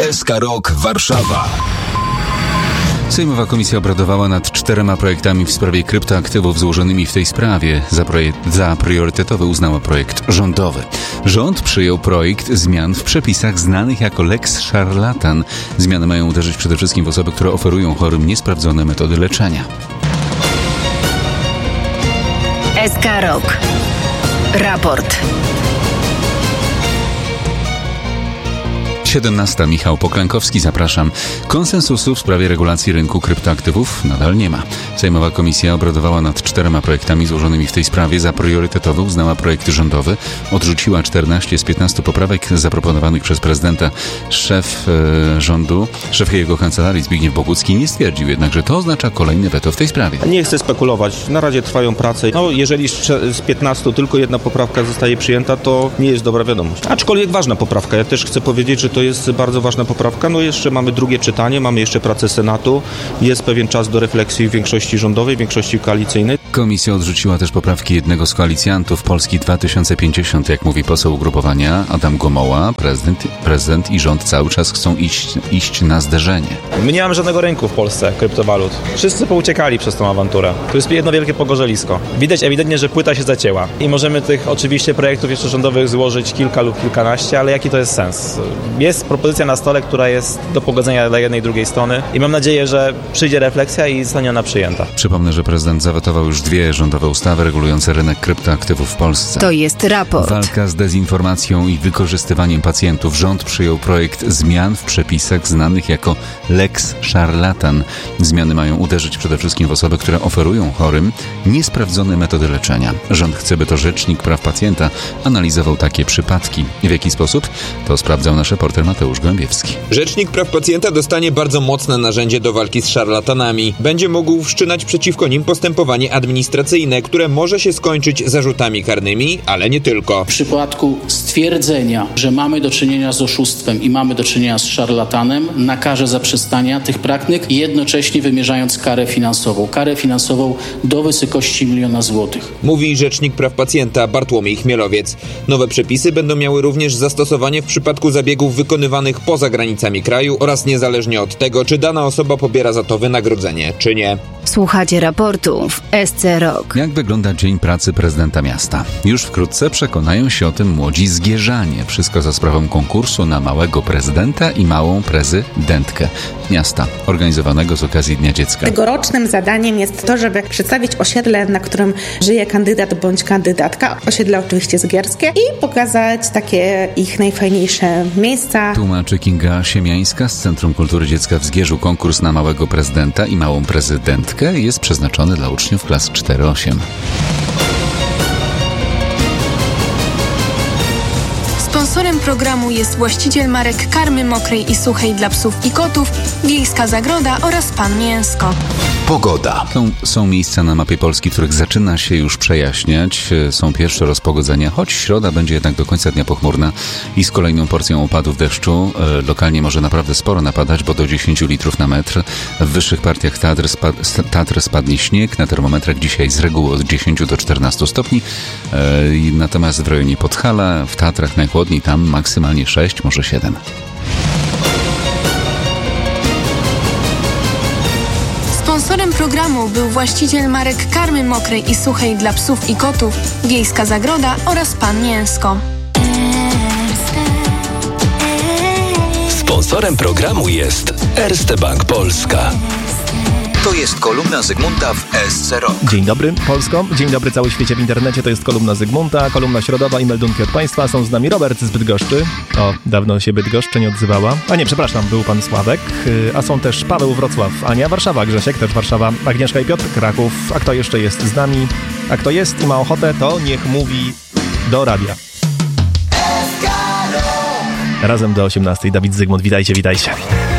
SK Rok Warszawa. Sejmowa komisja obradowała nad 4 projektami w sprawie kryptoaktywów złożonymi w tej sprawie. Za priorytetowy uznała projekt rządowy. Rząd przyjął projekt zmian w przepisach znanych jako Lex Szarlatan. Zmiany mają uderzyć przede wszystkim w osoby, które oferują chorym niesprawdzone metody leczenia. SK Rok. Raport. 17. Michał Poklankowski, zapraszam. Konsensusu w sprawie regulacji rynku kryptoaktywów nadal nie ma. Sejmowa komisja obradowała nad 4 projektami złożonymi w tej sprawie. Za priorytetowy uznała projekt rządowy. Odrzuciła 14 z 15 poprawek zaproponowanych przez prezydenta. Szef jego kancelarii Zbigniew Bogucki nie stwierdził jednak, że to oznacza kolejne weto w tej sprawie. Nie chcę spekulować. Na razie trwają prace. Jeżeli z 15 tylko jedna poprawka zostaje przyjęta, to nie jest dobra wiadomość. Aczkolwiek ważna poprawka. Ja też chcę powiedzieć, że to jest bardzo ważna poprawka. Jeszcze mamy drugie czytanie, mamy jeszcze pracę Senatu. Jest pewien czas do refleksji w większości rządowej, w większości koalicyjnej. Komisja odrzuciła też poprawki jednego z koalicjantów Polski 2050, jak mówi poseł ugrupowania Adam Gomoła. Prezydent i rząd cały czas chcą iść na zderzenie. My nie mamy żadnego rynku w Polsce kryptowalut. Wszyscy pouciekali przez tą awanturę. To jest jedno wielkie pogorzelisko. Widać ewidentnie, że płyta się zacięła. I możemy tych oczywiście projektów jeszcze rządowych złożyć kilka lub kilkanaście, ale jaki to jest sens? Jest propozycja na stole, która jest do pogodzenia dla jednej i drugiej strony i mam nadzieję, że przyjdzie refleksja i zostanie ona przyjęta. Przypomnę, że prezydent zawetował już 2 rządowe ustawy regulujące rynek kryptoaktywów w Polsce. To jest raport. Walka z dezinformacją i wykorzystywaniem pacjentów. Rząd przyjął projekt zmian w przepisach znanych jako Lex Szarlatan. Zmiany mają uderzyć przede wszystkim w osoby, które oferują chorym niesprawdzone metody leczenia. Rząd chce, by to Rzecznik Praw Pacjenta analizował takie przypadki. W jaki sposób? To sprawdzał nasz reporter Mateusz Głębiewski. Rzecznik Praw Pacjenta dostanie bardzo mocne narzędzie do walki z szarlatanami. Będzie mógł wszczynać przeciwko nim postępowanie administracyjne, które może się skończyć zarzutami karnymi, ale nie tylko. W przypadku stwierdzenia, że mamy do czynienia z oszustwem i mamy do czynienia z szarlatanem, nakaże zaprzestania tych praktyk, jednocześnie wymierzając karę finansową do wysokości 1 000 000 złotych. Mówi Rzecznik Praw Pacjenta Bartłomiej Chmielowiec. Nowe przepisy będą miały również zastosowanie w przypadku zabiegów wykonywanych poza granicami kraju oraz niezależnie od tego, czy dana osoba pobiera za to wynagrodzenie, czy nie. Słuchacie raportu w SC Rok. Jak wygląda dzień pracy prezydenta miasta? Już wkrótce przekonają się o tym młodzi zgierzanie. Wszystko za sprawą konkursu na małego prezydenta i małą prezydentkę miasta, organizowanego z okazji Dnia Dziecka. Tegorocznym zadaniem jest to, żeby przedstawić osiedle, na którym żyje kandydat bądź kandydatka. Osiedle oczywiście zgierskie i pokazać takie ich najfajniejsze miejsca. Tłumaczy Kinga Siemiańska z Centrum Kultury Dziecka w Zgierzu. Konkurs na małego prezydenta i małą prezydentkę jest przeznaczony dla uczniów klas 4-8. Sponsorem programu jest właściciel marek karmy mokrej i suchej dla psów i kotów, Wiejska Zagroda oraz Pan Mięsko. Pogoda. Są miejsca na mapie Polski, w których zaczyna się już przejaśniać. Są pierwsze rozpogodzenia, choć środa będzie jednak do końca dnia pochmurna i z kolejną porcją opadów deszczu. Lokalnie może naprawdę sporo napadać, bo do 10 litrów na metr. W wyższych partiach Tatr spadnie śnieg. Na termometrach dzisiaj z reguły od 10 do 14 stopni. Natomiast w rejonie Podhala, w Tatrach najchłodniej, tam maksymalnie 6, może 7. Sponsorem programu był właściciel marek karmy mokrej i suchej dla psów i kotów, Wiejska Zagroda oraz Pan Mięsko. Sponsorem programu jest Erste Bank Polska. To jest kolumna Zygmunta w SC Rok. Dzień dobry Polsko, dzień dobry cały świecie w internecie, to jest kolumna Zygmunta, kolumna środowa i meldunki od Państwa. Są z nami Robert z Bydgoszczy. O, dawno się Bydgoszcz nie odzywała. A nie, przepraszam, był pan Sławek. A są też Paweł, Wrocław, Ania, Warszawa, Grzesiek, też Warszawa, Agnieszka i Piotr, Kraków. A kto jeszcze jest z nami? A kto jest i ma ochotę, to niech mówi do radia. Razem do 18. Dawid Zygmunt, witajcie.